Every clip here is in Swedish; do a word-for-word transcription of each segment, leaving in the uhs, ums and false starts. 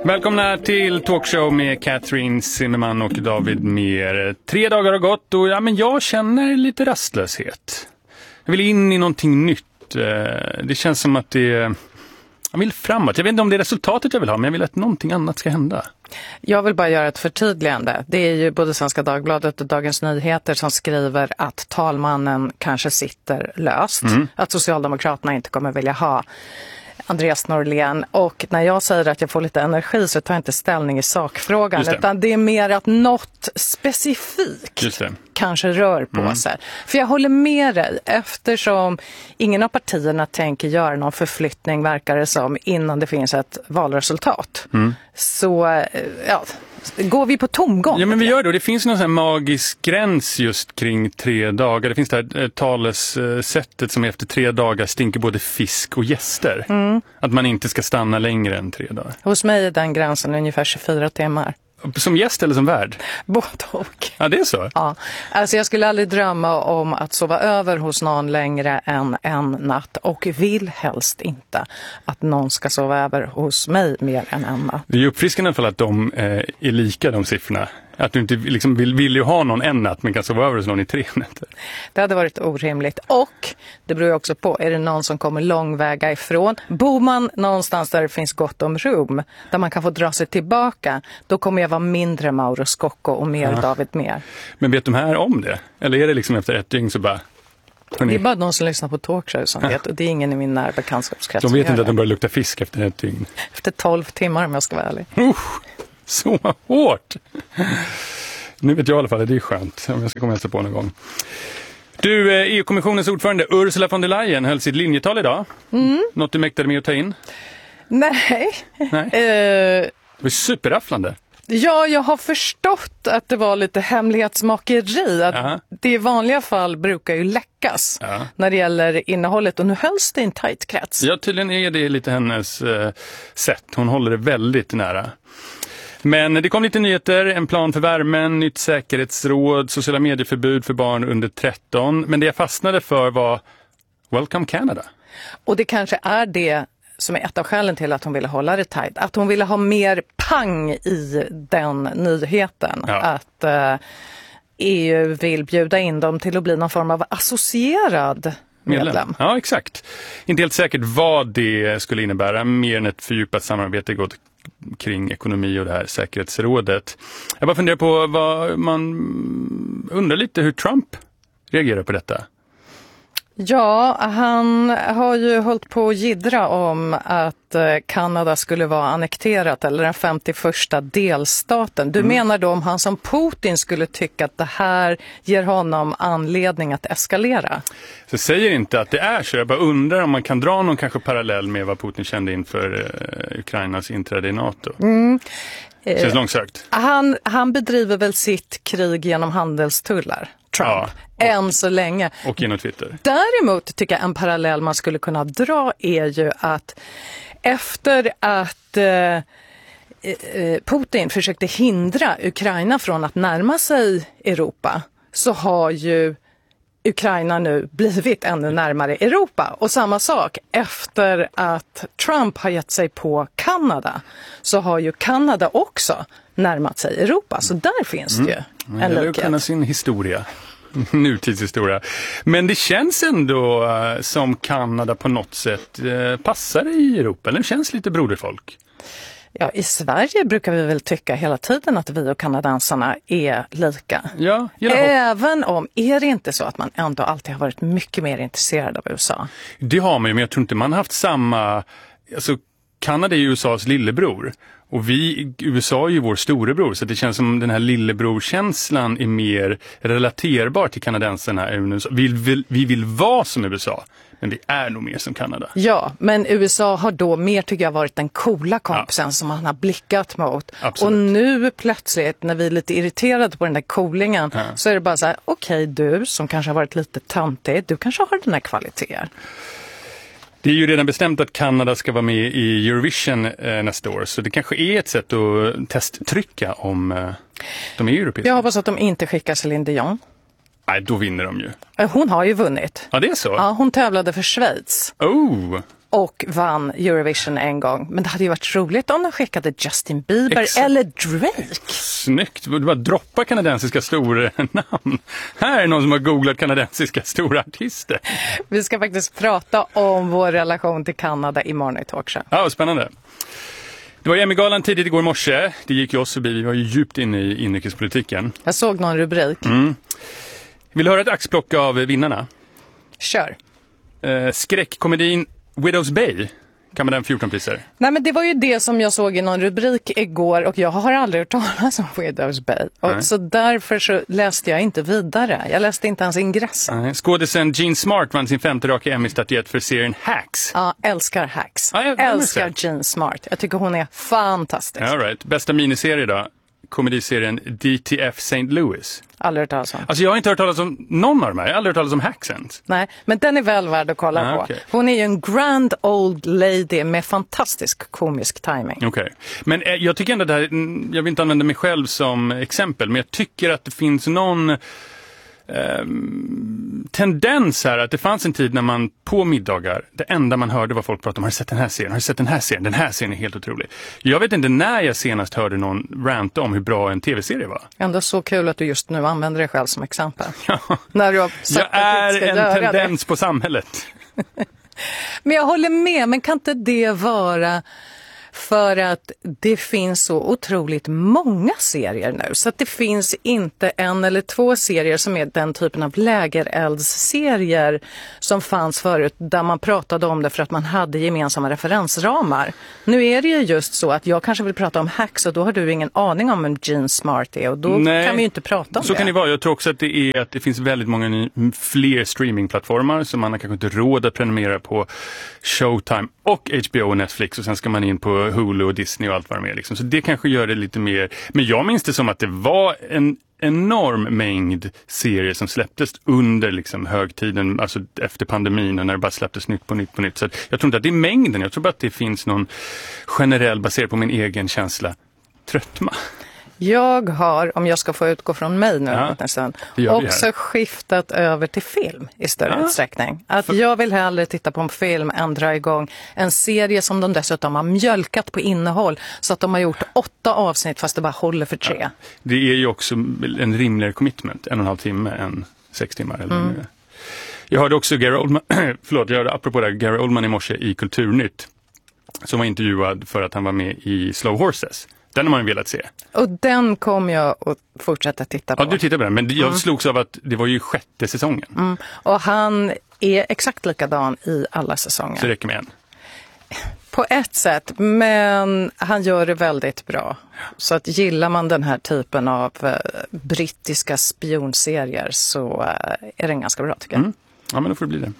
Välkomna till Talkshow med Catherine Zimmerman och David Mer. Tre dagar har gått och ja, men jag känner lite rastlöshet. Jag vill in i någonting nytt. Det känns som att det... Jag vill framåt. Jag vet inte om det är resultatet jag vill ha, men jag vill att någonting annat ska hända. Jag vill bara göra ett förtydligande. Det är ju både Svenska Dagbladet och Dagens Nyheter som skriver att talmannen kanske sitter löst. Mm. Att Socialdemokraterna inte kommer vilja ha Andreas Norlén. Och när jag säger att jag får lite energi så tar jag inte ställning i sakfrågan. Det. Utan det är mer att något specifikt kanske rör på mm. sig. För jag håller med dig, eftersom ingen av partierna tänker göra någon förflyttning, verkar det som, innan det finns ett valresultat. Mm. Så ja, går vi på tomgång. Ja, men vi gör det. Och det finns någon sån här magisk gräns just kring tre dagar. Det finns det här talessättet som efter tre dagar stinker både fisk och gäster. Mm. Att man inte ska stanna längre än tre dagar. Hos mig är den gränsen ungefär tjugofyra timmar. Som gäst eller som värd? Både och. Ja, det är så? Ja. Alltså jag skulle aldrig drömma om att sova över hos någon längre än en natt. Och vill helst inte att någon ska sova över hos mig mer än en natt. Det är ju uppfriskande i alla fall att de eh, är lika, de siffrorna. Att du inte liksom vill, vill ju ha någon en natt men kan sova över hos någon i tre nätter. Det hade varit orimligt. Och det beror ju också på, är det någon som kommer långväga ifrån? Bor man någonstans där det finns gott om rum, där man kan få dra sig tillbaka, då kommer jag vara mindre Mauro Scocco och mer ja. David Mer. Men vet de här om det? Eller är det liksom efter ett dygn så bara... Det är bara de som lyssnar på talkshow som vet, och det är ingen i min närbekantskapskrets. De vet inte att de börjar lukta fisk efter ett dygn. Efter tolv timmar om jag ska vara ärlig. Uh, så hårt! Nu vet jag i alla fall att det är skönt om jag ska komma och hälsa på någon gång. Du, E U-kommissionens ordförande Ursula von der Leyen höll sitt linjetal idag. Mm. Något du mäktade med att ta in? Nej. Nej. Uh... Det var superrafflande. Ja, jag har förstått att det var lite hemlighetsmakeri. Att uh-huh. det i vanliga fall brukar ju läckas uh-huh. när det gäller innehållet. Och nu hölls det i en tajt krets. Ja, tydligen är det lite hennes uh, sätt. Hon håller det väldigt nära. Men det kom lite nyheter, en plan för värmen, nytt säkerhetsråd, sociala medieförbud för barn under tretton. Men det jag fastnade för var Welcome Canada. Och det kanske är det som är ett av skälen till att hon ville hålla det tajt. Att hon ville ha mer pang i den nyheten. Ja. Att uh, E U vill bjuda in dem till att bli någon form av associerad medlem. medlem. Ja, exakt. Inte helt säkert vad det skulle innebära, mer än ett fördjupat samarbete gått kring ekonomi och det här säkerhetsrådet. Jag bara funderar på vad man undrar lite hur Trump reagerar på detta. Ja, han har ju hållit på att jiddra om att Kanada skulle vara annekterat eller den femtioförsta delstaten. Du mm. menar då om han som Putin skulle tycka att det här ger honom anledning att eskalera? Så jag säger inte att det är så. Jag bara undrar om man kan dra någon kanske parallell med vad Putin kände inför uh, Ukrainas inträde i NATO. Mm. Känns långsökt. Han, han bedriver väl sitt krig genom handelstullar. Trump, ja, och, än så länge. Och genom Twitter. Däremot tycker jag en parallell man skulle kunna dra är ju att efter att eh, Putin försökte hindra Ukraina från att närma sig Europa så har ju Ukraina nu blivit ännu närmare Europa. Och samma sak, efter att Trump har gett sig på Kanada så har ju Kanada också närmat sig Europa. Så där finns det ju mm. en likhet. Eller kunna sin historia. Nutidshistoria. Men det känns ändå uh, som Kanada på något sätt uh, passar i Europa. Det känns lite broderfolk. Ja, i Sverige brukar vi väl tycka hela tiden att vi och kanadensarna är lika. Ja, även om, är det inte så att man ändå alltid har varit mycket mer intresserad av U S A? Det har man ju, men jag tror inte man har haft samma... Alltså, Kanada är ju U S As lillebror. Och vi, U S A är ju vår storebror, så det känns som den här lillebrorkänslan är mer relaterbar till kanadensarna än U S A. Vi vill, vi vill vara som U S A, men vi är nog mer som Kanada. Ja, men U S A har då mer, tycker jag, varit den coola kompisen ja. som man har blickat mot. Absolut. Och nu plötsligt, när vi är lite irriterade på den där coolingen, ja. så är det bara så här, okej okay, du som kanske har varit lite töntig, du kanske har den här kvaliteter. Det är ju redan bestämt att Kanada ska vara med i Eurovision eh, nästa år. Så det kanske är ett sätt att testtrycka om eh, de är europeiska. Jag hoppas att de inte skickar Céline Dion. Nej, då vinner de ju. Hon har ju vunnit. Ja, det är så? Ja, hon tävlade för Schweiz. Oh! och vann Eurovision en gång. Men det hade ju varit roligt om de skickade Justin Bieber Exakt. Eller Drake. Snyggt, du bara droppa kanadensiska stora namn. Här är någon som har googlat kanadensiska stora artister. Vi ska faktiskt prata om vår relation till Kanada imorgon i Talkshow. Ja, spännande. Det var Emmy-galan tidigt igår morse. Det gick ju oss förbi, vi var ju djupt inne i inrikespolitiken. Jag såg någon rubrik. Mm. Vill du höra ett axplock av vinnarna? Kör. Eh, skräckkomedin Widow's Bay kan man den fjorton priser. Nej, men det var ju det som jag såg i någon rubrik igår och jag har aldrig hört talas om Widow's Bay. Och så därför så läste jag inte vidare. Jag läste inte ens ingressen. Skådisen Jean Smart vann sin femte raka Emmy-statyett för serien Hacks. Ja, älskar Hacks. Ja, jag älskar Jean Smart. Jag tycker hon är fantastisk. All right. Bästa miniserie då? Komediserien D T F Saint Louis. Aldrig hört talas om. Alltså jag har inte hört talas om någon av de här. Jag har aldrig hört talas om Hacksent. Nej, men den är väl värd att kolla ah, på. Okay. Hon är ju en grand old lady med fantastisk komisk timing. Okej. Okay. Men eh, jag tycker ändå att det här, jag vill inte använda mig själv som exempel, men jag tycker att det finns någon Um, tendens här att det fanns en tid när man på middagar, det enda man hörde var folk prata om, har du sett den här serien, har du sett den här serien, den här serien är helt otrolig. Jag vet inte när jag senast hörde någon ranta om hur bra en tv-serie var. Ändå så kul att du just nu använder dig själv som exempel. Ja. När du har jag är en tendens det. På samhället. Men jag håller med, men kan inte det vara för att det finns så otroligt många serier nu. Så att det finns inte en eller två serier som är den typen av lägereldsserier som fanns förut. Där man pratade om det för att man hade gemensamma referensramar. Nu är det ju just så att jag kanske vill prata om Hacks och då har du ingen aning om vem Jean Smart är. Och då Nej, kan vi ju inte prata om så det. Så kan det vara. Jag tror också att det, är att det finns väldigt många ny, fler streamingplattformar som man har kanske inte råd att prenumerera på Showtime och H B O och Netflix och sen ska man in på Hulu och Disney och allt vad de är. Liksom. Så det kanske gör det lite mer. Men jag minns det som att det var en enorm mängd serier som släpptes under liksom, högtiden, alltså efter pandemin och när det bara släpptes nytt på nytt på nytt. Så jag tror inte att det är mängden. Jag tror bara att det finns någon generell, baserad på min egen känsla, tröttma. Jag har, om jag ska få utgå från mig nu ja, nästan, också skiftat över till film i större ja. utsträckning. Att För... jag vill hellre titta på en film än dra igång en serie som de dessutom har mjölkat på innehåll så att de har gjort åtta avsnitt fast det bara håller för tre. Ja. Det är ju också en rimligare commitment, en och en halv timme än sex timmar eller mm. mer. Jag hörde också Gary Oldman, förlåt, jag hörde apropå det, Gary Oldman i morse i Kulturnytt som var intervjuad för att han var med i Slow Horses. Den har man ju velat se. Och den kommer jag att fortsätta titta på. Ja, du tittar på den. Men jag mm. slogs av att det var ju sjätte säsongen. Mm. Och han är exakt likadan i alla säsonger. Så det räcker med en. På ett sätt, men han gör det väldigt bra. Så att gillar man den här typen av eh, brittiska spionserier så eh, är den ganska bra tycker jag. Mm. Ja, men då får det bli det.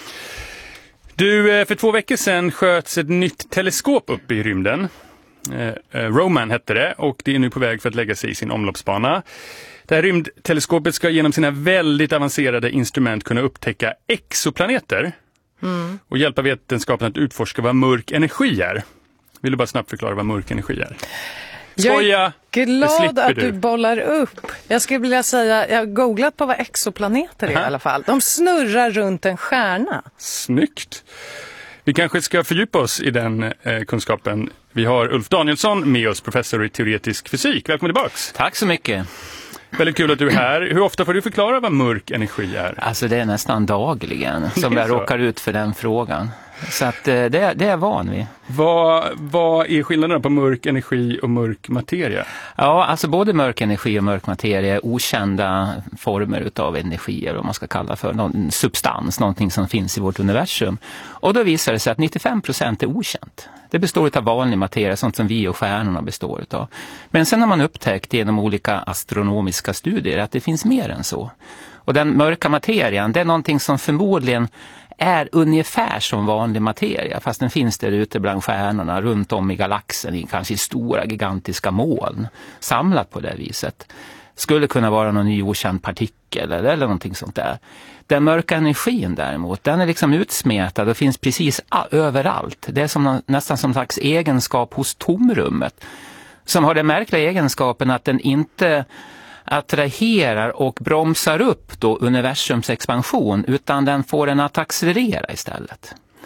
Du, för två veckor sedan sköts ett nytt teleskop upp i rymden. Eh, Roman hette det och det är nu på väg för att lägga sig i sin omloppsbana. Det här rymdteleskopet ska genom sina väldigt avancerade instrument kunna upptäcka exoplaneter mm. och hjälpa vetenskapen att utforska vad mörk energi är. Vill du bara snabbt förklara vad mörk energi är? Skoja, jag är glad att du. du bollar upp. Jag skulle vilja säga, jag har googlat på vad exoplaneter är i alla fall. De snurrar runt en stjärna. Snyggt. Vi kanske ska fördjupa oss i den eh, kunskapen. Vi har Ulf Danielsson med oss, professor i teoretisk fysik. Välkommen tillbaks. Tack så mycket. Väldigt kul att du är här. Hur ofta får du förklara vad mörk energi är? Alltså det är nästan dagligen som jag råkar ut för den frågan. Så att det, det är jag van vid. Vad, vad är skillnaden på mörk energi och mörk materia? Ja, alltså både mörk energi och mörk materia är okända former utav energier, om man ska kalla för någon substans, någonting som finns i vårt universum. Och då visar det sig att nittiofem procent är okänt. Det består av vanlig materia, sånt som vi och stjärnorna består av. Men sen har man upptäckt genom olika astronomiska studier att det finns mer än så. Och den mörka materian, det är någonting som förmodligen är ungefär som vanlig materia, fast den finns där ute bland stjärnorna runt om i galaxen i kanske stora gigantiska moln samlat på det viset. Skulle kunna vara någon ny okänd partikel eller, eller någonting sånt där. Den mörka energin däremot, den är liksom utsmetad och finns precis överallt. Det är som, nästan som en slags egenskap hos tomrummet som har den märkliga egenskapen att den inte attraherar och bromsar upp då universums expansion, utan den får den att accelerera istället.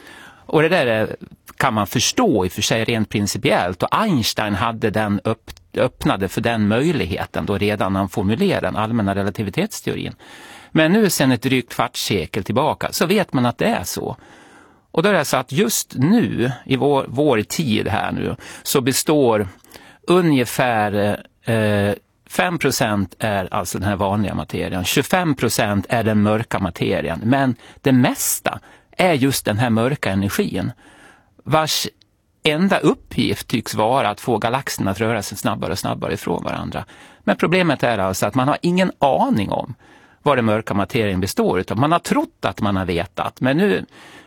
Och det där kan man förstå i och för sig rent principiellt, och Einstein hade den upp, öppnade för den möjligheten då redan när han formulerade den allmänna relativitetsteorin. Men nu sedan ett drygt kvartssekel tillbaka så vet man att det är så. Och då är det så att just nu i vår, vår tid här nu så består ungefär eh, fem procent är alltså den här vanliga materien, tjugofem procent är den mörka materien, men det mesta är just den här mörka energin vars enda uppgift tycks vara att få galaxerna att röra sig snabbare och snabbare ifrån varandra. Men problemet är alltså att man har ingen aning om vad den mörka materien består utav. Man har trott att man har vetat, men nu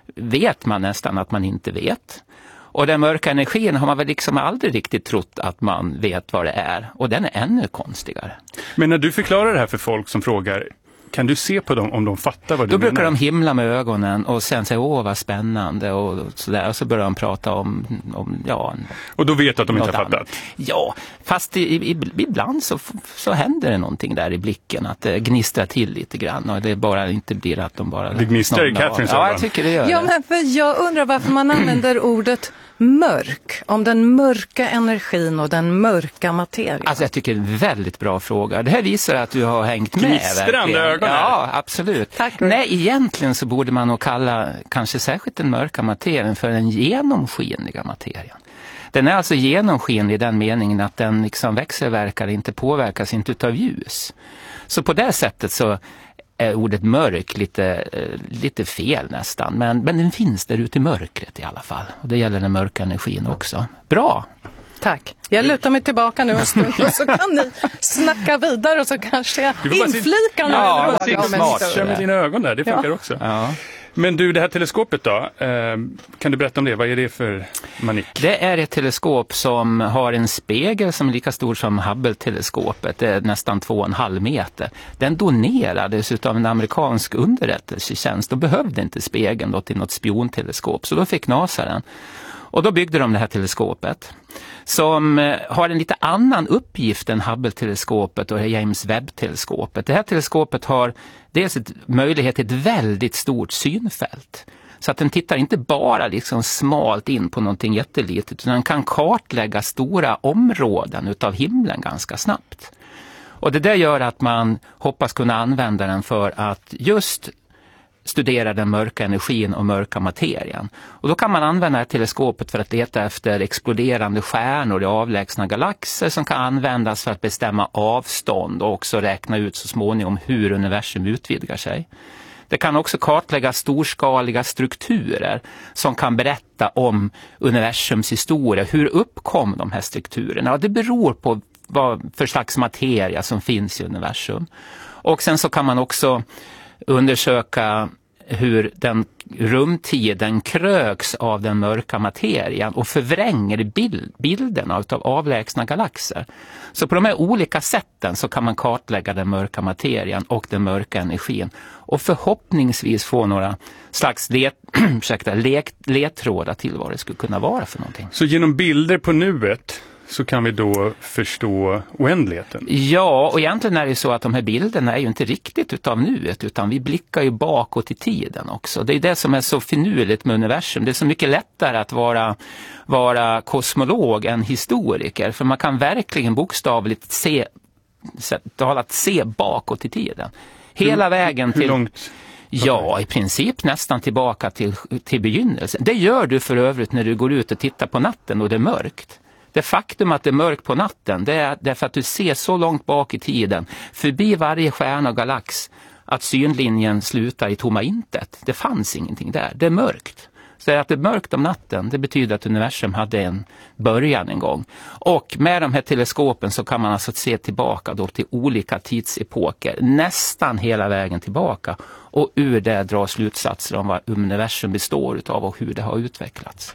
vet man nästan att man inte vet. Och den mörka energin har man väl liksom aldrig riktigt trott att man vet vad det är. Och den är ännu konstigare. Men när du förklarar det här för folk som frågar, kan du se på dem om de fattar vad du Då menar? Då brukar de himla med ögonen och sen säga, åh vad spännande och sådär. Och så börjar de prata om, om ja... Och då vet du att de inte har fattat? Annat. Ja, fast i, i, ibland så, så händer det någonting där i blicken. Att det gnistrar till lite grann. Och det bara inte blir att de bara... Det gnistrar i Katrins ögon. Ja, jag tycker det gör ja, det. Men för jag undrar varför man använder ordet mörk. Om den mörka energin och den mörka materien. Alltså jag tycker det är en väldigt bra fråga. Det här visar att du har hängt med. Gnistrande ögon. Ja, absolut. Tack. Nej, egentligen så borde man nog kalla kanske särskilt den mörka materien för den genomskinliga materien. Den är alltså genomskinlig i den meningen att den liksom växelverkar, inte påverkas inte utav ljus. Så på det sättet så är ordet mörk lite, lite fel nästan. Men, men den finns där ute i mörkret i alla fall. Och det gäller den mörka energin också. Bra! Tack. Jag lutar mig tillbaka nu en stund och så kan ni snacka vidare och så kanske jag inflikar några ja, frågor om en smart. stund. Kör med dina ögon där, det funkar Ja. också. Ja. Men du, det här teleskopet då, eh, kan du berätta om det? Vad är det för manik? Det är ett teleskop som har en spegel som är lika stor som Hubble-teleskopet. Det är nästan två och en halv meter. Den donerades av en amerikansk underrättelsetjänst. De behövde inte spegeln då till något spionteleskop, så då fick NASA den. Och då byggde de det här teleskopet som har en lite annan uppgift än Hubble-teleskopet och James Webb-teleskopet. Det här teleskopet har dels ett möjlighet till ett väldigt stort synfält. Så att den tittar inte bara liksom smalt in på någonting jättelitet, utan den kan kartlägga stora områden utav himlen ganska snabbt. Och det där gör att man hoppas kunna använda den för att just studera den mörka energin och mörka materien. Och då kan man använda teleskopet för att leta efter exploderande stjärnor i avlägsna galaxer som kan användas för att bestämma avstånd och också räkna ut så småningom hur universum utvidgar sig. Det kan också kartlägga storskaliga strukturer som kan berätta om universums historia. Hur uppkom de här strukturerna? Och det beror på vad för slags materia som finns i universum. Och sen så kan man också undersöka hur den rumtiden kröks av den mörka materien och förvränger bild, bilderna av avlägsna galaxer. Så på de här olika sätten så kan man kartlägga den mörka materien och den mörka energin och förhoppningsvis få några slags let, ursäkta, let, ledtrådar till vad det skulle kunna vara för någonting. Så genom bilder på nuet så kan vi då förstå oändligheten? Ja, och egentligen är det så att de här bilderna är ju inte riktigt utav nuet, utan vi blickar ju bakåt i tiden också. Det är det som är så finurligt med universum. Det är så mycket lättare att vara, vara kosmolog än historiker, för man kan verkligen bokstavligt se, talat se bakåt i tiden. Hela hur, vägen till... Hur långt? Ja, i princip nästan tillbaka till, till begynnelsen. Det gör du för övrigt när du går ut och tittar på natten och det är mörkt. Det faktum att det är mörkt på natten, det är därför att du ser så långt bak i tiden, förbi varje stjärna och galax, att synlinjen slutar i tomma intet. Det fanns ingenting där. Det är mörkt. Så att det är mörkt om natten, det betyder att universum hade en början en gång. Och med de här teleskopen så kan man alltså se tillbaka då till olika tidsepoker, nästan hela vägen tillbaka. Och ur det dra slutsatser om vad universum består utav och hur det har utvecklats.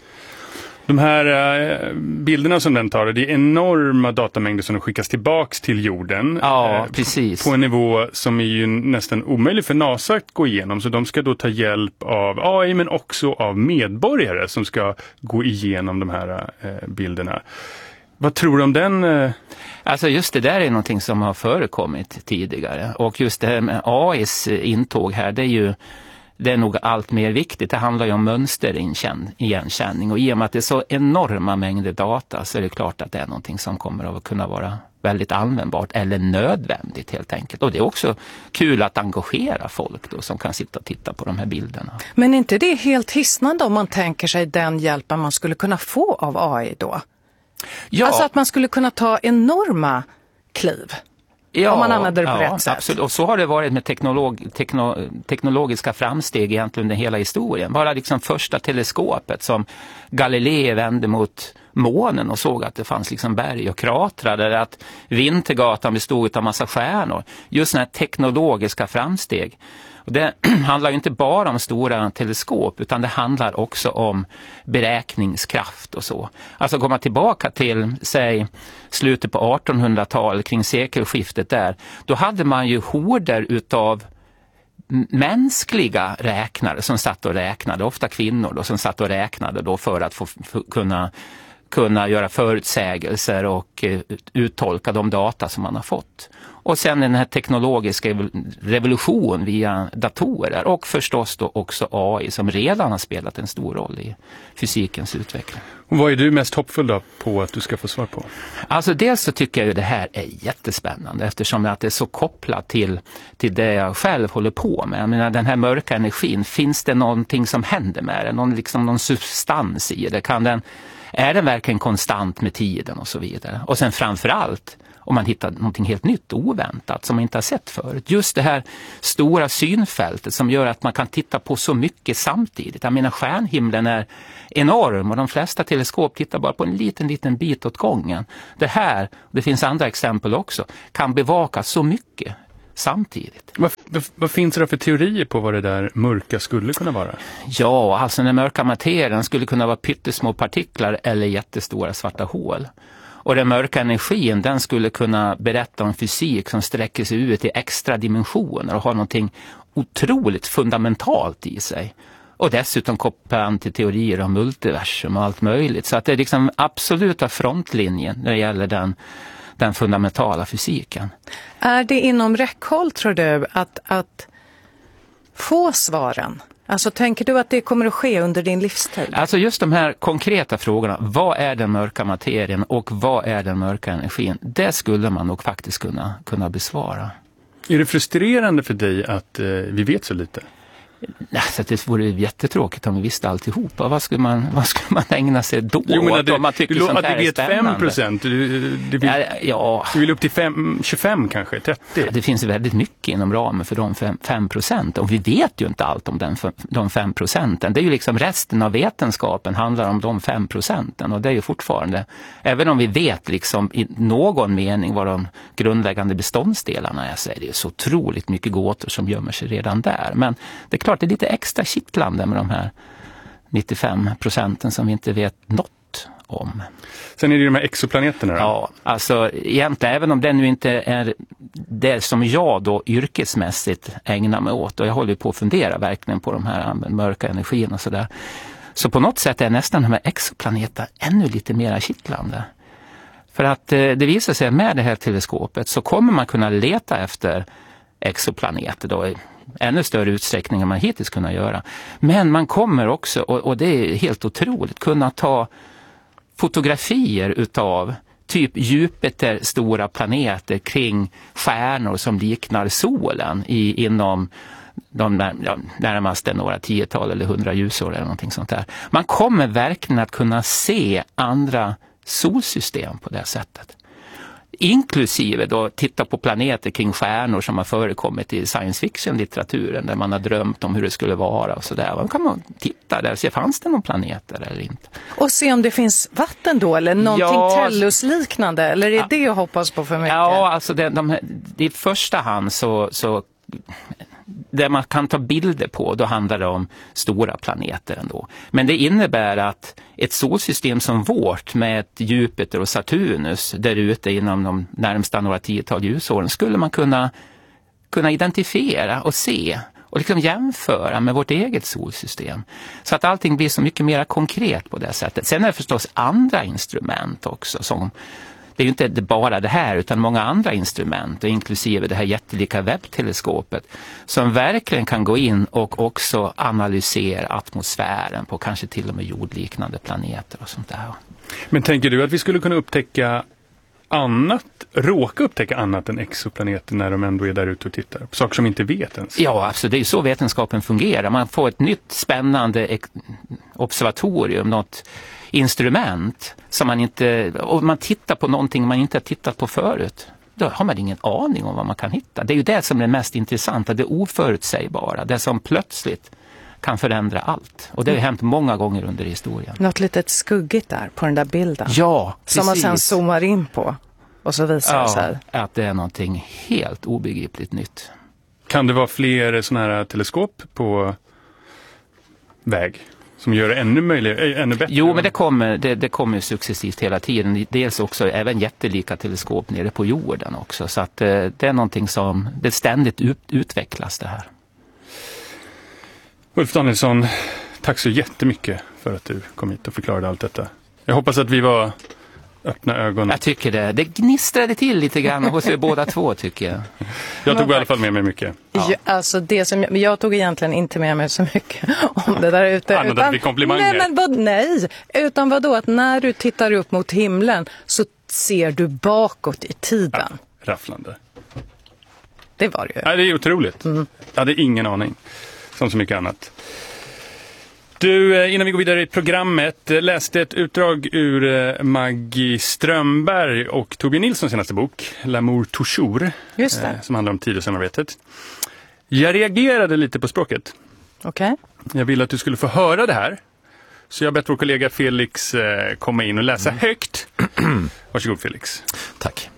De här uh, bilderna som den tar, det är enorma datamängder som skickas tillbaks till jorden. Ja, uh, precis. På en nivå som är ju nästan omöjlig för NASA att gå igenom. Så de ska då ta hjälp av A I men också av medborgare som ska gå igenom de här uh, bilderna. Vad tror du om den? Uh... Alltså just det där är någonting som har förekommit tidigare. Och just det här med A I:s intåg här, det är ju det är nog allt mer viktigt. Det handlar ju om mönsterigenkänning, och i och med att det är så enorma mängder data så är det klart att det är någonting som kommer att kunna vara väldigt användbart eller nödvändigt helt enkelt. Och det är också kul att engagera folk då som kan sitta och titta på de här bilderna. Men är inte det helt hisnande om man tänker sig den hjälpen man skulle kunna få av A I då? Ja. Alltså att man skulle kunna ta enorma kliv. Ja, om man använder det på ja, rätt sätt. Absolut. Och så har det varit med teknolog, tekno, teknologiska framsteg egentligen under hela historien. Bara liksom första teleskopet som Galilei vände mot månen och såg att det fanns liksom berg och kratrar, eller att Vintergatan bestod av massa stjärnor. Just sådana här teknologiska framsteg. Och det handlar ju inte bara om stora teleskop, utan det handlar också om beräkningskraft och så. Alltså komma tillbaka till, säg, slutet på artonhundratalet, kring sekelskiftet där. Då hade man ju horder utav mänskliga räknare som satt och räknade, ofta kvinnor då, som satt och räknade då för att få för, kunna kunna göra förutsägelser och uh, uttolka de data som man har fått. Och sen den här teknologiska revolution via datorer och förstås då också A I som redan har spelat en stor roll i fysikens utveckling. Och vad är du mest hoppfull då på att du ska få svar på? Alltså dels så tycker jag ju det här är jättespännande eftersom att det är så kopplat till, till det jag själv håller på med. Jag menar, den här mörka energin, finns det någonting som händer med den? Någon, liksom någon substans i det? Kan den, är den verkligen konstant med tiden och så vidare? Och sen framförallt om man hittar någonting helt nytt och oväntat som man inte har sett förut. Just det här stora synfältet som gör att man kan titta på så mycket samtidigt. Jag menar, stjärnhimlen är enorm och de flesta teleskop tittar bara på en liten, liten bit åt gången. Det här, det finns andra exempel också, kan bevaka så mycket samtidigt. Vad, vad, vad finns det för teorier på vad det där mörka skulle kunna vara? Ja, alltså den mörka materien skulle kunna vara pyttesmå partiklar eller jättestora svarta hål. Och den mörka energin, den skulle kunna berätta om fysik som sträcker sig ut i extra dimensioner och har någonting otroligt fundamentalt i sig. Och dessutom kopplar an till teorier om multiversum och allt möjligt. Så att det är liksom absoluta frontlinjen när det gäller den, den fundamentala fysiken. Är det inom räckhåll, tror du, att, att få svaren? Alltså tänker du att det kommer att ske under din livstid? Alltså just de här konkreta frågorna, vad är den mörka materien och vad är den mörka energin? Det skulle man nog faktiskt kunna, kunna besvara. Är det frustrerande för dig att eh, vi vet så lite? Alltså, det vore jättetråkigt om vi visste alltihopa. Vad skulle man, vad skulle man ägna sig då? Jo, men att det, om man tycker du, sånt att här vi vet fem procent. Du, du, vill, ja, ja. du vill upp till fem, tjugofem kanske, trettio. Ja, det finns väldigt mycket inom ramen för de fem procent. Och vi vet ju inte allt om den, de fem procenten. Det är ju liksom resten av vetenskapen handlar om de fem procenten. Och det är ju fortfarande, även om vi vet liksom i någon mening vad de grundläggande beståndsdelarna är, så är det ju så otroligt mycket gåtor som gömmer sig redan där. Men det är klart, det är lite extra kittlande med de här nittiofem procenten som vi inte vet något om. Sen är det ju de här exoplaneterna då. Ja, alltså egentligen, även om det nu inte är det som jag då yrkesmässigt ägnar mig åt, och jag håller på att fundera verkligen på de här mörka energin och sådär, så på något sätt är nästan de här exoplaneterna ännu lite mer kittlande. För att eh, det visar sig med det här teleskopet så kommer man kunna leta efter exoplaneter då i ännu större utsträckning än man hittills kunnat göra. Men man kommer också, och, och det är helt otroligt, kunna ta fotografier utav typ Jupiter stora planeter kring stjärnor som liknar solen i, inom de ja, närmaste några tiotal eller hundra ljusår eller någonting sånt där. Man kommer verkligen att kunna se andra solsystem på det sättet. Inklusive då titta på planeter kring stjärnor som har förekommit i science fiction-litteraturen där man har drömt om hur det skulle vara och sådär. Man kan man titta där och se, fanns det någon planeter eller inte? Och se om det finns vatten då eller någonting ja, Tellus-liknande, eller är ja, det jag hoppas på för mycket? Ja, alltså det, de, i första hand så... så det man kan ta bilder på, då handlar det om stora planeter ändå. Men det innebär att ett solsystem som vårt med ett Jupiter och Saturnus där ute inom de närmsta några tiotal ljusåren skulle man kunna, kunna identifiera och se och liksom jämföra med vårt eget solsystem. Så att allting blir så mycket mer konkret på det sättet. Sen är det förstås andra instrument också som det är ju inte bara det här utan många andra instrument, och inklusive det här jättelika webbteleskopet som verkligen kan gå in och också analysera atmosfären på kanske till och med jordliknande planeter och sånt där. Men tänker du att vi skulle kunna upptäcka annat, råka upptäcka annat än exoplaneter när de ändå är där ute och tittar? Saker som inte vet ens. Ja, alltså det är ju så vetenskapen fungerar. Man får ett nytt spännande observatorium, något instrument som man inte, och man tittar på någonting man inte har tittat på förut. Då har man ingen aning om vad man kan hitta. Det är ju det som är mest intressanta, det oförutsägbara, det som plötsligt kan förändra allt. Och det har ju hänt många gånger under historien. Något litet skuggigt där på den där bilden. Ja, precis. Som man sen zoomar in på. Och så visar ja, det sig. Att det är någonting helt obegripligt nytt. Kan det vara fler sådana här teleskop på väg som gör det ännu, möjlig, ännu bättre? Jo, men det kommer, det, det kommer successivt hela tiden. Dels också även jättelika teleskop nere på jorden också. Så att det är någonting som det ständigt ut, utvecklas det här. Ulf Danielsson, tack så jättemycket för att du kom hit och förklarade allt detta. Jag hoppas att vi var öppna ögon. Jag tycker det. Det gnistrade till lite grann hos er båda två, tycker jag. Jag tog i alla fall med mig mycket. Ja. Ja, alltså det som jag, jag tog egentligen inte med mig så mycket om det där ute. Annat utan, komplimanger. Nej, men vad, nej, utan vad då att när du tittar upp mot himlen så ser du bakåt i tiden. Ja, rafflande. Det var det ju. Ja, det är otroligt. Mm. Jag hade ingen aning. Som så mycket annat. Du, innan vi går vidare i programmet, läste ett utdrag ur Maggie Strömberg och Torbjörn Nilssons senaste bok, L'amour toujours, Just det. som handlar om tid och samarbetet. Jag reagerade lite på språket. Okej. Okay. Jag ville att du skulle få höra det här. Så jag bett vår kollega Felix komma in och läsa mm. högt. Varsågod Felix. Tack.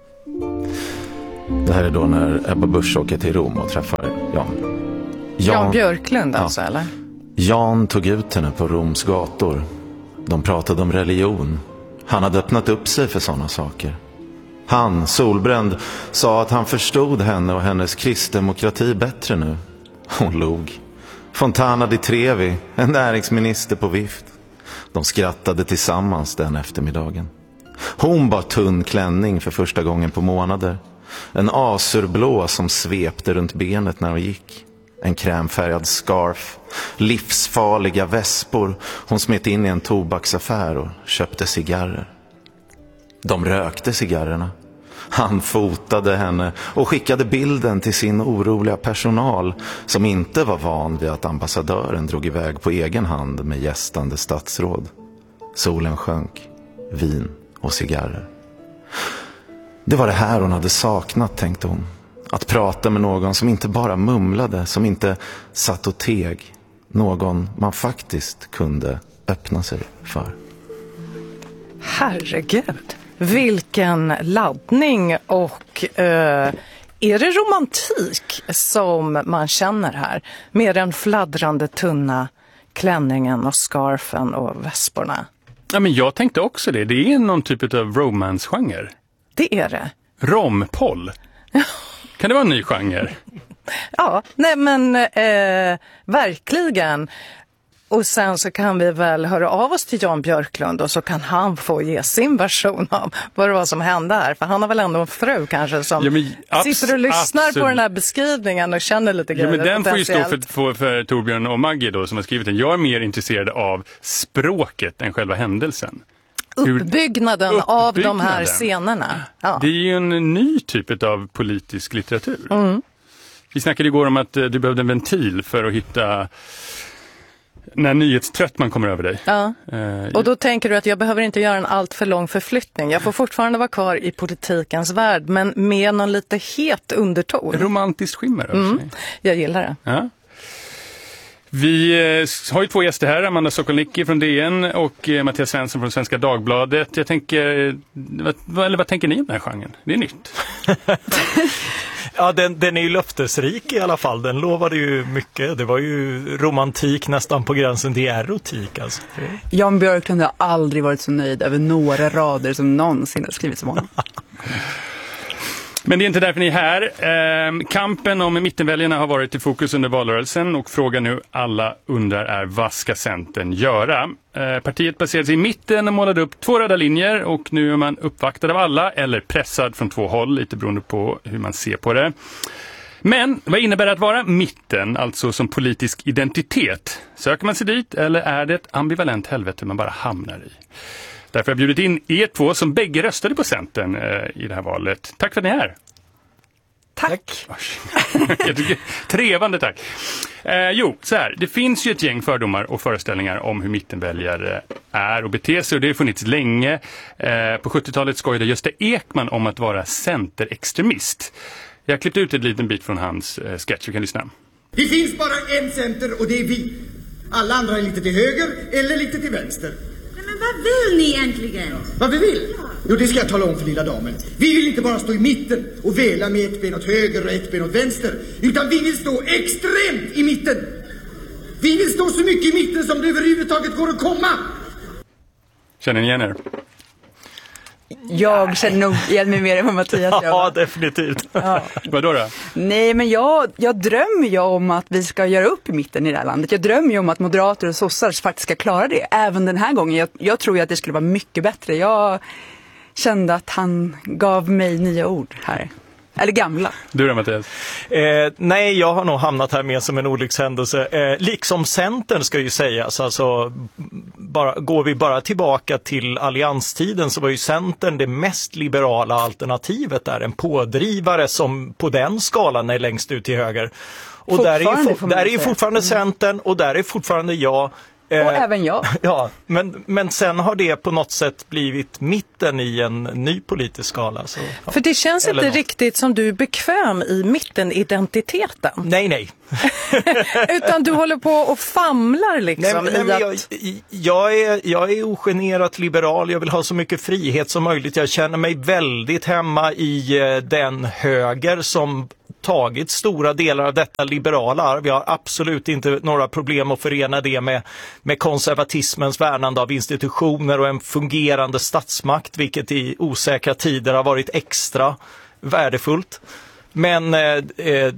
Det här är då när Ebba Busch åker till Rom och träffar Jan. Jan, Jan Björklund alltså, ja. Eller? Jan tog ut henne på Roms gator. De pratade om religion. Han hade öppnat upp sig för sådana saker. Han, solbränd, sa att han förstod henne och hennes kristdemokrati bättre nu. Hon log. Fontana di Trevi, en näringsminister på vift. De skrattade tillsammans den eftermiddagen. Hon bar tunn klänning för första gången på månader. En asurblå som svepte runt benet när hon gick. En krämfärgad scarf. Livsfarliga väspor. Hon smet in i en tobaksaffär och köpte cigarrer. De rökte cigarrerna. Han fotade henne och skickade bilden till sin oroliga personal som inte var van vid att ambassadören drog iväg på egen hand med gästande statsråd. Solen sjönk. Vin och cigarrer. Det var det här hon hade saknat, tänkte hon. Att prata med någon som inte bara mumlade, som inte satt och teg. Någon man faktiskt kunde öppna sig för. Herregud, vilken laddning, och eh, är det romantik som man känner här? Med den fladdrande tunna klänningen och scarfen och väsporna. Ja, men jag tänkte också det. Det är någon typ av romance-genre. Det är det. Rompoll. Kan det vara en ny genre? Ja, nej men eh, verkligen. Och sen så kan vi väl höra av oss till Jan Björklund och så kan han få ge sin version av vad det var som hände här. För han har väl ändå en fru kanske som ja, men, abs- sitter och lyssnar absolut. på den här beskrivningen och känner lite grejer. Ja, men den får ju stå för, för, för Torbjörn och Maggie då som har skrivit den. Jag är mer intresserad av språket än själva händelsen. Uppbyggnaden, Hur, av de här scenerna. Ja. Det är ju en ny typ av politisk litteratur. Mm. Vi snackade igår om att du behövde en ventil för att hitta när nyhetstrött man kommer över dig. Ja. Uh, och då tänker du att jag behöver inte göra en allt för lång förflyttning. Jag får fortfarande vara kvar i politikens värld, men med någon lite het underton. Romantiskt skimmer över mm. sig. Jag gillar det. Ja. Vi eh, har ju två gäster här, Amanda Sokolnicki från D N och eh, Mattias Svensson från Svenska Dagbladet. Jag tänker, vad, eller vad tänker ni om den här genren? Det är nytt. Ja, den, den är ju löftesrik i alla fall. Den lovade ju mycket. Det var ju romantik nästan på gränsen till erotik. Alltså. Jan Björklund har aldrig varit så nöjd över några rader som någonsin har skrivits om honom. Men det är inte därför ni är här. Eh, kampen om mittenväljarna har varit i fokus under valrörelsen och frågan nu alla undrar är vad ska Centern göra? Eh, partiet baserade sig i mitten och målade upp två röda linjer och nu är man uppvaktad av alla eller pressad från två håll, lite beroende på hur man ser på det. Men vad innebär det att vara mitten, alltså som politisk identitet? Söker man sig dit eller är det ett ambivalent helvete man bara hamnar i? Därför har jag bjudit in er två som bägge röstade på Centern eh, i det här valet. Tack för att ni är här. Tack. Jag tycker, trevande tack. Eh, jo, så här. Det finns ju ett gäng fördomar och föreställningar om hur mittenväljare är och beter sig och det har funnits länge. Eh, på sjuttiotalet skojade Gösta Ekman om att vara centerextremist. Jag har klippt ut en liten bit från hans eh, sketch, vi kan lyssna. Det finns bara en center och det är vi. Alla andra är lite till höger eller lite till vänster. Men vad vill ni egentligen? Vad vi vill? Jo, det ska jag tala om för lilla damen. Vi vill inte bara stå i mitten och vela med ett ben åt höger och ett ben åt vänster. Utan vi vill stå extremt i mitten. Vi vill stå så mycket i mitten som det överhuvudtaget går att komma. Känner ni igen er? Jag känner nog igen mig mer än vad Mattias gör. Ja, definitivt. Ja. Vad då då? Nej, men jag, jag drömmer ju om att vi ska göra upp i mitten i det här landet. Jag drömmer ju om att moderater och sossar faktiskt ska klara det. Även den här gången. Jag, jag tror ju att det skulle vara mycket bättre. Jag kände att han gav mig nya ord här. Eller gamla. Du då, Mattias? Eh, nej, jag har nog hamnat här med som en olyckshändelse. Eh, liksom Centern ska ju sägas. Alltså, bara, går vi bara tillbaka till allianstiden så var ju Centern det mest liberala alternativet där. En pådrivare som på den skalan är längst ut till höger. Och där är ju, for, där är ju fortfarande Centern och där är fortfarande jag. Och eh, även jag. Ja, men, men sen har det på något sätt blivit mitten i en ny politisk skala. Så, ja. För det känns Eller inte något. Riktigt som du är bekväm i mittenidentiteten. Nej, nej. Utan du håller på och famlar liksom. Nej, nej, i men att... jag, jag, är, jag är ogenerat liberal, jag vill ha så mycket frihet som möjligt. Jag känner mig väldigt hemma i den höger som tagit stora delar av detta liberala arv. Jag har absolut inte några problem att förena det med, med konservatismens värnande av institutioner och en fungerande statsmakt, vilket i osäkra tider har varit extra värdefullt. Men eh,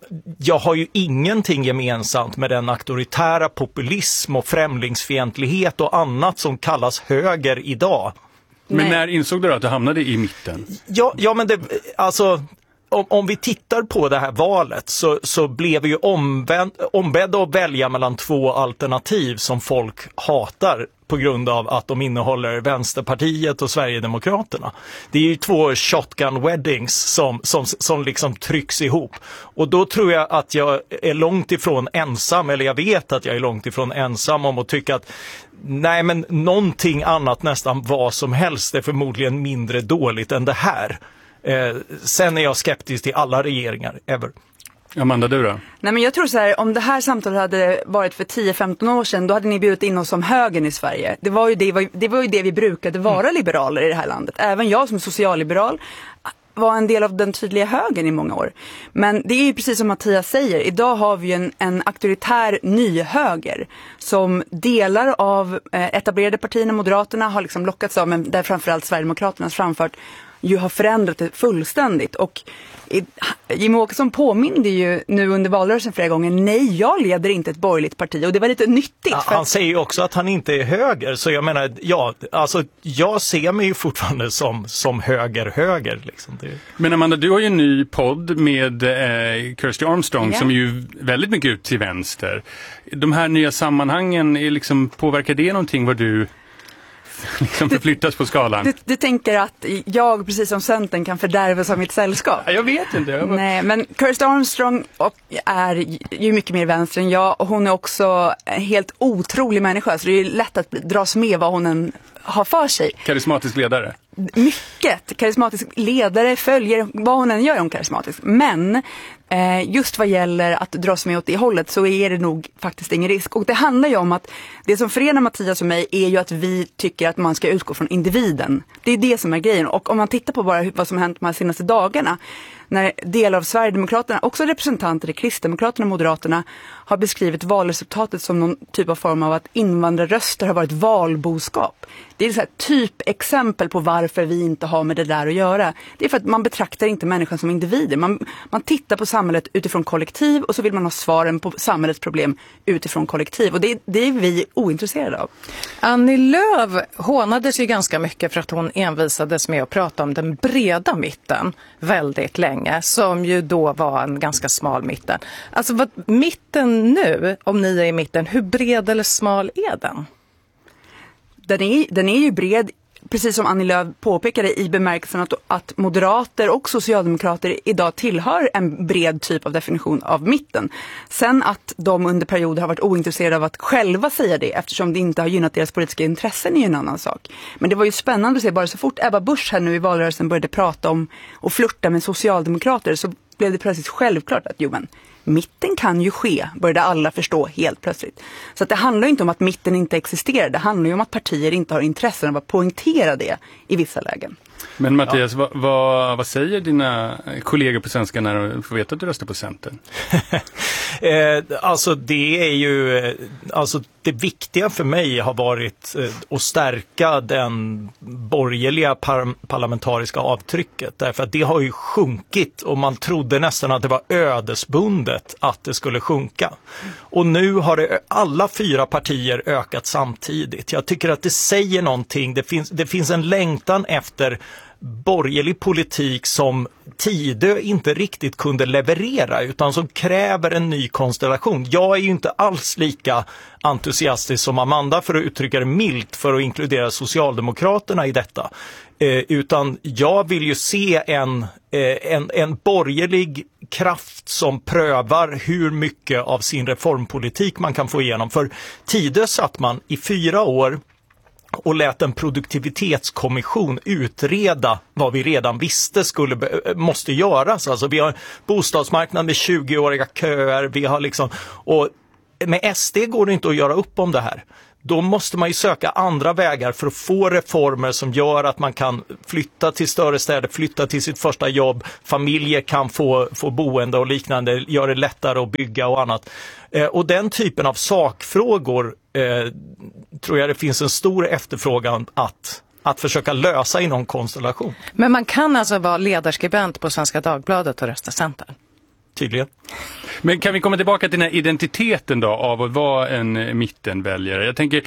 jag har ju ingenting gemensamt med den auktoritära populism och främlingsfientlighet och annat som kallas höger idag. Men Nej. när insåg du att du hamnade i mitten? Ja, ja men det, alltså... Om, om vi tittar på det här valet så, så blev vi ju omvänd, ombedda att välja mellan två alternativ som folk hatar på grund av att de innehåller Vänsterpartiet och Sverigedemokraterna. Det är ju två shotgun weddings som, som, som liksom trycks ihop. Och då tror jag att jag är långt ifrån ensam, eller jag vet att jag är långt ifrån ensam om att tycka att nej, men någonting annat, nästan vad som helst, är förmodligen mindre dåligt än det här. Eh, sen är jag skeptisk till alla regeringar, ever. Amanda, du då? Nej, men jag tror så här, om det här samtalet hade varit för tio femton år sedan, då hade ni bjudit in oss som högern i Sverige. Det var ju det, det, var ju det vi brukade vara mm. liberaler i det här landet. Även jag som socialliberal var en del av den tydliga högern i många år. Men det är ju precis som Mattias säger, idag har vi en, en auktoritär ny höger som delar av eh, etablerade partierna, Moderaterna har liksom lockats av, men där framförallt Sverigedemokraternas framfört ju har förändrat det fullständigt. Och Jimmie Åkesson påminde ju nu under valrörelsen flera gånger, nej, jag leder inte ett borgerligt parti, och det var lite nyttigt. Ja, för han säger ju också att han inte är höger, så jag menar, ja, alltså jag ser mig ju fortfarande som, som höger-höger. Liksom. Det... Men Amanda, du har ju en ny podd med eh, Kirsty Armstrong Ja. som är ju väldigt mycket ut till vänster. De här nya sammanhangen, är liksom, påverkar det någonting vad du liksom förflyttas på skalan? Du, du tänker att jag, precis som Centern, kan fördärvas av mitt sällskap? Jag vet inte. Jag bara... Nej, men Kirsty Armstrong är ju mycket mer vänster än jag, och hon är också en helt otrolig människa, så det är lätt att dras med vad hon än har för sig. Karismatisk ledare. Mycket karismatisk ledare, följer vad hon än gör är hon karismatisk. Men eh, just vad gäller att dras med åt det hållet så är det nog faktiskt ingen risk. Och det handlar ju om att det som förenar Mattias och mig är ju att vi tycker att man ska utgå från individen. Det är det som är grejen. Och om man tittar på bara vad som har hänt de här senaste dagarna, när delar av Sverigedemokraterna, också representanter i Kristdemokraterna och Moderaterna, har beskrivit valresultatet som någon typ av form av att invandrarröster har varit valboskap. Det är så här typ exempel på varför varför vi inte har med det där att göra. Det är för att man betraktar inte människan som individer. Man, man tittar på samhället utifrån kollektiv och så vill man ha svaren på samhällets problem utifrån kollektiv. Och det, det är vi ointresserade av. Annie Lööf hånades ju ganska mycket för att hon envisades med att prata om den breda mitten väldigt länge, som ju då var en ganska smal mitten. Alltså vad mitten nu, om ni är i mitten, hur bred eller smal är den? Den är, den är ju bred, precis som Annie Lööf påpekade, i bemärkelsen att, att moderater och socialdemokrater idag tillhör en bred typ av definition av mitten. Sen att de under perioder har varit ointresserade av att själva säga det, eftersom det inte har gynnat deras politiska intressen, är ju en annan sak. Men det var ju spännande att se, bara så fort Ebba Busch här nu i valrörelsen började prata om och flirta med socialdemokrater, så blev det plötsligt självklart att jo men, mitten kan ju ske, började alla förstå helt plötsligt. Så att det handlar inte om att mitten inte existerar, det handlar ju om att partier inte har intressen av att poängtera det i vissa lägen. Men Mattias, ja. vad, vad, vad säger dina kollegor på Svenska när de får veta att du röstar på Centern? eh, alltså det är ju, alltså det viktiga för mig har varit eh, att stärka den borgerliga par- parlamentariska avtrycket. Därför att det har ju sjunkit och man trodde nästan att det var ödesbundet att det skulle sjunka. Och nu har det, alla fyra partier ökat samtidigt. Jag tycker att det säger någonting. Det finns, det finns en längtan efter borgerlig politik som Tidö inte riktigt kunde leverera, utan som kräver en ny konstellation. Jag är ju inte alls lika entusiastisk som Amanda, för att uttrycka det milt, för att inkludera Socialdemokraterna i detta. Eh, utan jag vill ju se en, eh, en, en borgerlig kraft som prövar hur mycket av sin reformpolitik man kan få igenom. För Tidö satt man i fyra år och lät en produktivitetskommission utreda vad vi redan visste skulle måste göras. Alltså vi har bostadsmarknad med tjugoåriga köer, vi har liksom, och med S D går det inte att göra upp om det här. Då måste man ju söka andra vägar för att få reformer som gör att man kan flytta till större städer, flytta till sitt första jobb, familjer kan få, få boende och liknande, gör det lättare att bygga och annat. Eh, och den typen av sakfrågor eh, tror jag det finns en stor efterfrågan att, att försöka lösa i någon konstellation. Men man kan alltså vara ledarskribent på Svenska Dagbladet och rösta Centern? Tydligen. Men kan vi komma tillbaka till den här identiteten då av att vara en mittenväljare? Jag tänker,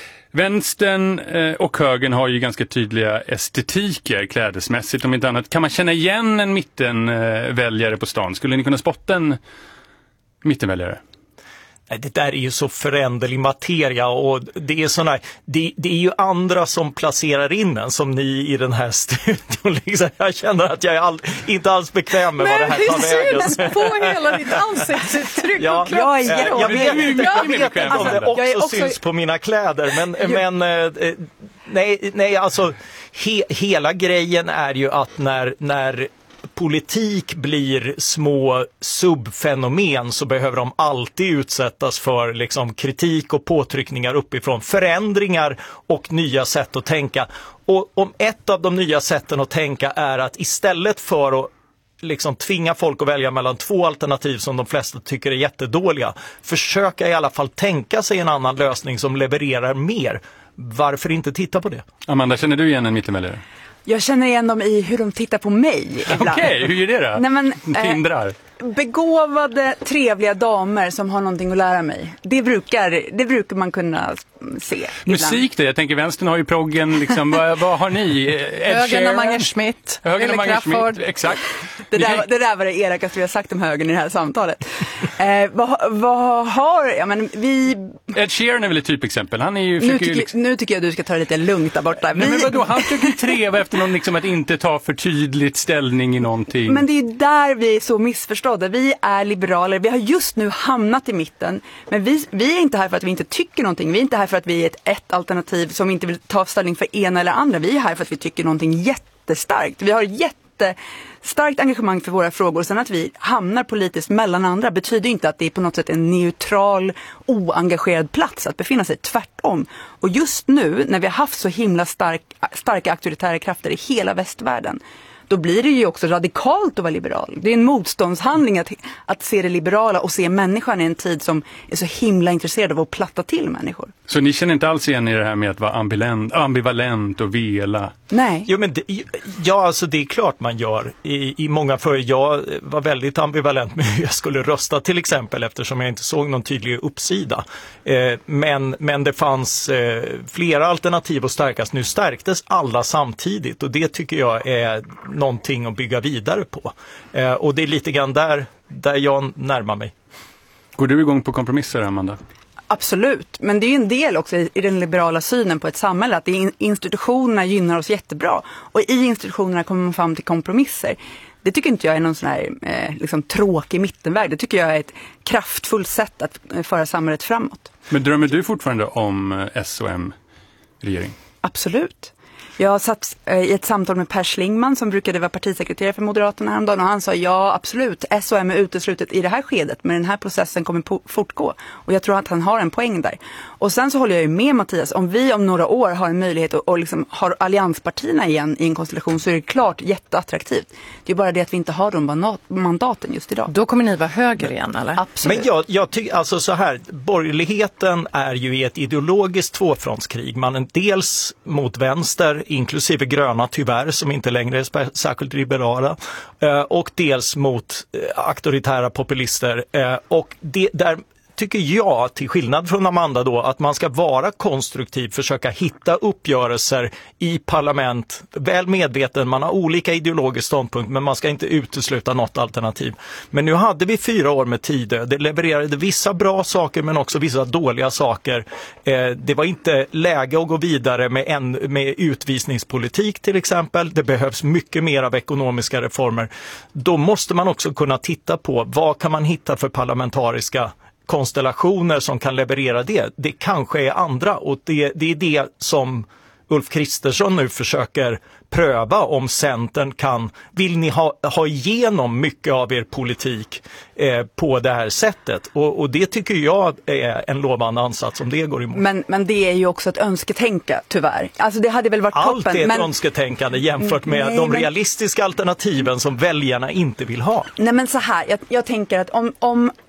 vänstern och högern har ju ganska tydliga estetiker klädesmässigt om inte annat. Kan man känna igen en mittenväljare på stan? Skulle ni kunna spotta en mittenväljare? Det där är ju så föränderlig materia och det är såna, det, det är ju andra som placerar in en, som ni i den här studion. Liksom. Jag känner att jag är all, inte alls bekväm med men vad det här tar vägen. Men det syns på hela ditt ansiktsuttryck ja, och kroppsspråk. Jag, jag vet inte jag vet om det också, också syns på mina kläder. Men, men eh, nej, nej, alltså he, hela grejen är ju att när... när politik blir små subfenomen så behöver de alltid utsättas för liksom kritik och påtryckningar uppifrån, förändringar och nya sätt att tänka. Och om ett av de nya sätten att tänka är att istället för att liksom tvinga folk att välja mellan två alternativ som de flesta tycker är jättedåliga, försöka i alla fall tänka sig en annan lösning som levererar mer. Varför inte titta på det? Amanda, känner du igen en mittenväljare? Jag känner igen dem i hur de tittar på mig ibland. Okej, okay, hur är det då? Nej, men, Tindrar. Eh, begåvade, trevliga damer som har någonting att lära mig. Det brukar, det brukar man kunna se. Musik det, jag tänker vänstern har ju proggen, liksom, vad, vad har ni? Högern och Mange Schmidt. Högern och Mange Schmidt, exakt. Det där, det där var det elakaste vi har sagt om högern i det här samtalet. eh, vad, vad har, ja men vi... Ed Sheeran är väl ett typexempel, han är ju... Nu tycker, ju liksom... nu tycker jag att du ska ta det lite lugnt där borta. Nej, vi... men vadå, han försöker treva efter någon liksom att inte ta för tydligt ställning i någonting. Men det är ju där vi är så missförstådda. Vi är liberaler, vi har just nu hamnat i mitten. Men vi, vi är inte här för att vi inte tycker någonting. Vi är inte här för att vi är ett, ett alternativ som inte vill ta ställning för ena eller andra. Vi är här för att vi tycker någonting jättestarkt. Vi har jättestarkt engagemang för våra frågor. Sen att vi hamnar politiskt mellan andra betyder inte att det är på något sätt en neutral, oengagerad plats att befinna sig. Tvärtom. Och just nu, när vi har haft så himla stark, starka auktoritära krafter i hela västvärlden, då blir det ju också radikalt att vara liberal. Det är en motståndshandling att, att se det liberala och se människan i en tid som är så himla intresserad av att platta till människor. Så ni känner inte alls igen i det här med att vara ambivalent, ambivalent och vela? Nej. Jo, men det, ja, alltså det är klart man gör. I, i många för jag var väldigt ambivalent med hur jag skulle rösta till exempel, eftersom jag inte såg någon tydlig uppsida. Eh, men, men det fanns eh, flera alternativ att stärkas. Nu stärktes alla samtidigt och det tycker jag är någonting att bygga vidare på. Eh, och det är lite grann där, där jag närmar mig. Går du igång på kompromisser, Amanda? Absolut, men det är ju en del också i, i den liberala synen på ett samhälle att in, institutionerna gynnar oss jättebra och i institutionerna kommer man fram till kompromisser. Det tycker inte jag är någon sån här eh, liksom tråkig mittenväg. Det tycker jag är ett kraftfullt sätt att eh, föra samhället framåt. Men drömmer du fortfarande om eh, S och M-regering? Absolut. Jag satt eh, i ett samtal med Per Schlingmann som brukade vara partisekreterare för Moderaterna häromdagen och han sa ja absolut, S och M är uteslutet i det här skedet men den här processen kommer po- fortgå och jag tror att han har en poäng där. Och sen så håller jag ju med Mattias, om vi om några år har en möjlighet och, och liksom har allianspartierna igen i en konstellation så är det klart jätteattraktivt. Det är bara det att vi inte har de mandaten just idag. Då kommer ni vara höger igen eller? Absolut. Men jag, jag tycker alltså så här, borgerligheten är ju i ett ideologiskt tvåfrontskrig. Man är dels mot vänster, inklusive gröna tyvärr, som inte längre är särskilt liberala, och dels mot auktoritära populister. Och det, där tycker jag, till skillnad från Amanda då, att man ska vara konstruktiv, försöka hitta uppgörelser i parlament, väl medveten, man har olika ideologisk ståndpunkt men man ska inte utesluta något alternativ. Men nu hade vi fyra år med Tidö, det levererade vissa bra saker men också vissa dåliga saker. Eh, det var inte läge att gå vidare med, en, med utvisningspolitik till exempel, det behövs mycket mer av ekonomiska reformer. Då måste man också kunna titta på vad kan man hitta för parlamentariska konstellationer som kan leverera det. Det kanske är andra och det, det är det som Ulf Kristersson nu försöker pröva om Centern kan. Vill ni ha, ha igenom mycket av er politik eh, på det här sättet? Och, och det tycker jag är en lovande ansats om det går emot. Men, men det är ju också ett önsketänka, tyvärr. Alltså det hade väl varit Allt toppen. Allt är ett men... önsketänkande jämfört med Nej, de men... realistiska alternativen som väljarna inte vill ha. Nej men så här, jag, jag tänker att om, om